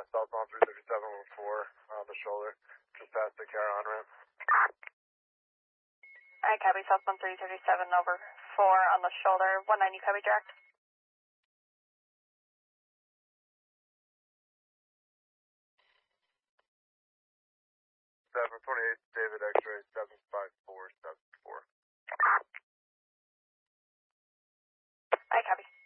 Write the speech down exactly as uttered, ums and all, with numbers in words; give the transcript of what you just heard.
uh, southbound three thirty-seven with four on the shoulder, just past the car on ramp. I copy southbound three thirty-seven over four on the shoulder, one ninety copy direct. seven twenty-eight, David X-ray, seven five four seven four. I copy.